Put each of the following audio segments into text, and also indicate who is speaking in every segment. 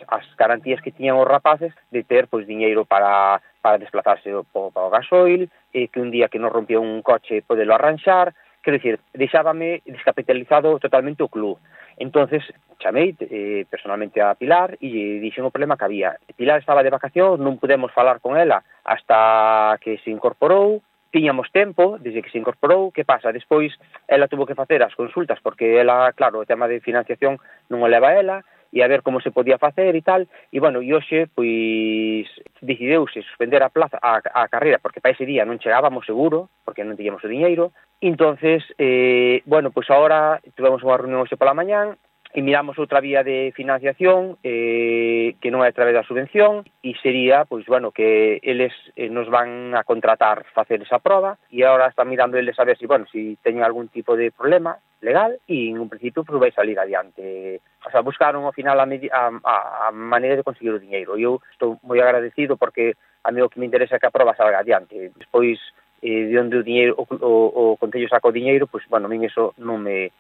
Speaker 1: as garantías que tiñan os rapaces de ter pois diñeiro para desplazarse para o gasoil, que un día que nos rompía un coche podelo arranxar, quero dicir, deixábame descapitalizado totalmente o club. Entonces chamei personalmente a Pilar e dixen o problema que había. Pilar estaba de vacacións, non pudemos falar con ela hasta que se incorporou, tiñamos tempo desde que se incorporou. Que pasa? Despois ela tuvo que facer as consultas porque ela, claro, o tema de financiación non o leva ela, e a ver como se podía facer e tal, e bueno, e hoxe, pois, decidiuse suspender a carreira, porque para ese día non chegábamos seguro, porque non tiñamos o diñeiro. Entonces, bueno, pois agora tivemos unha reunión hoxe pola mañán, e miramos outra vía de financiación, que non é a través da subvención, e sería, pois, bueno, que eles nos van a contratar facer esa proba, e agora están mirando eles a ver si, bueno, si teñen algún tipo de problema legal, e en un principio pues, vai salir adiante. O sea, buscaron ao final a maneira de conseguir o diñeiro. Eu estou moi agradecido porque a mí o que me interesa é que a proba salga adiante. Despois, de onde o diñeiro, o Concello saca o diñeiro, pois, bueno, a min eso non me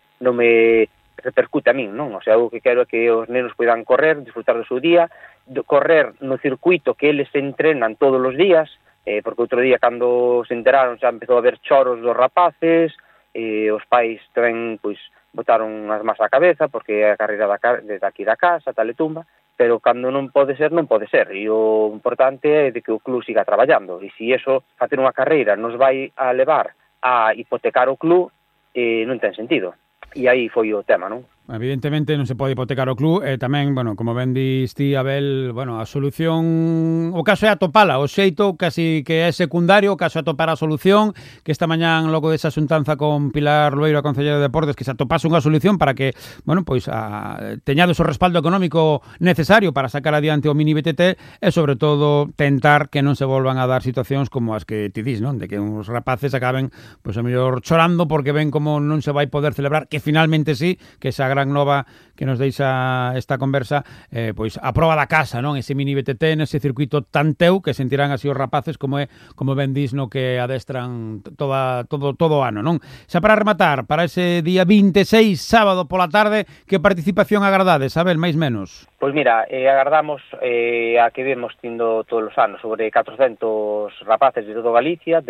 Speaker 1: repercute a min, non? O sea, o que quero é que os nenos poidan correr, disfrutar do seu día, correr no circuito que eles entrenan todos os días, porque outro día, cando se enteraron, xa empezou a haber choros dos rapaces, os pais tamén, pois, botaron as más á cabeza, porque é a carreira desde aquí da casa, tal e tumba, pero cando non pode ser, non pode ser, e o importante é de que o club siga traballando, e se iso, facer unha carreira, nos vai a levar a hipotecar o club, non ten sentido. E aí foi o tema, non?
Speaker 2: Evidentemente non se pode hipotecar o club e tamén, bueno, como ben dis ti, Abel, bueno, a solución, o caso é atopala, o xeito casi que é secundario, o caso é atopar a solución, que esta mañán logo desa xuntanza con Pilar Loeiro, a Concelleira de Deportes, que se atopase unha solución para que, bueno, pois teñades o respaldo económico necesario para sacar adiante o mini BTT e sobre todo tentar que non se volvan a dar situacións como as que ti dis, non? De que uns rapaces acaben, pois a mellor chorando porque ven como non se vai poder celebrar, que finalmente sí, que esa gran nova que nos deixa esta conversa, pois a proba da casa, non? Ese mini BTT nese circuito tan teu que sentirán así os rapaces como ben dis no que adestran todo o ano, non? Xa para rematar, para ese día 26, sábado pola tarde, que participación agardades, Abel, máis menos?
Speaker 1: Pois mira, agardamos a que vemos tindo todos os anos sobre 400 rapaces de todo Galicia,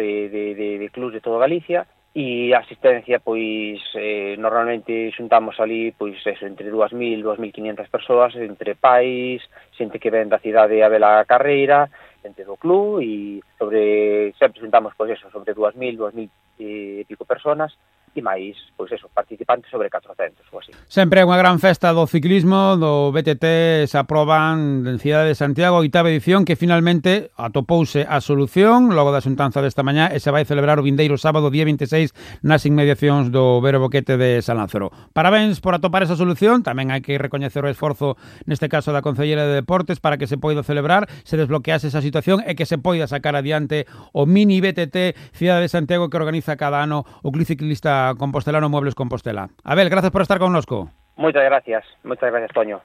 Speaker 1: de clubs de todo Galicia, e a asistencia, pois, normalmente xuntamos ali, pois, eso, entre 2.000 e 2.500 persoas, entre pais, xente que ven da cidade a ver a carreira, xente do club, e sempre xuntamos, pois, eso, sobre 2.000 e pico personas, e máis, pois eso, participantes sobre 400 ou así.
Speaker 2: Sempre é unha gran festa do ciclismo, do BTT, se aproban en Cidade de Santiago, a 8ª edición, que finalmente atopouse a solución logo da xuntanza desta mañá e se vai celebrar o vindeiro sábado, día 26, nas inmediacións do Vero Boquete de San Lázaro. Parabéns por atopar esa solución, tamén hai que recoñecer o esforzo, neste caso da Concelleira de Deportes, para que se poida celebrar, se desbloquease esa situación e que se poida sacar adiante o mini BTT Cidade de Santiago que organiza cada ano o Club Ciclista Compostelano Muebles Compostela. Abel, gracias por estar con nosco.
Speaker 1: Muchas gracias, Toño.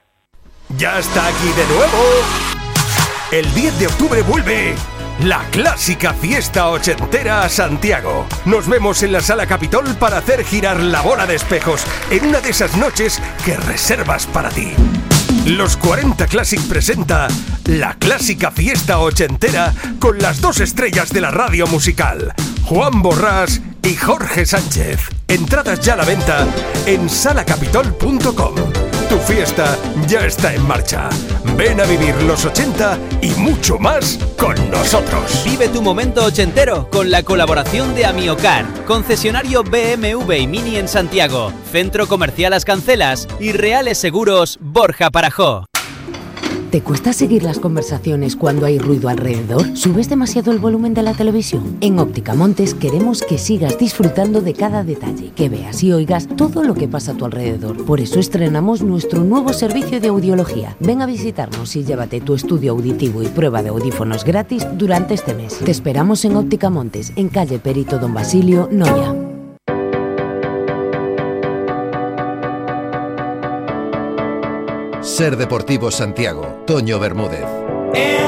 Speaker 3: Ya está aquí de nuevo. El 10 de octubre vuelve la clásica fiesta ochentera a Santiago. Nos vemos en la Sala Capitol para hacer girar la bola de espejos en una de esas noches que reservas para ti. Los 40 Classic presenta la clásica fiesta ochentera con las dos estrellas de la radio musical, Juan Borrás y Jorge Sánchez. Entradas ya a la venta en salacapitol.com. Tu fiesta ya está en marcha. Ven a vivir los 80 y mucho más con nosotros.
Speaker 4: Vive tu momento ochentero con la colaboración de Amiocar, concesionario BMW y Mini en Santiago, Centro Comercial Las Cancelas y Reales Seguros Borja Parajó.
Speaker 5: ¿Te cuesta seguir las conversaciones cuando hay ruido alrededor? ¿Subes demasiado el volumen de la televisión? En Óptica Montes queremos que sigas disfrutando de cada detalle, que veas y oigas todo lo que pasa a tu alrededor. Por eso estrenamos nuestro nuevo servicio de audiología. Ven a visitarnos y llévate tu estudio auditivo y prueba de audífonos gratis durante este mes. Te esperamos en Óptica Montes, en calle Perito Don Basilio, Noia.
Speaker 6: Ser Deportivo Santiago, Toño Bermúdez.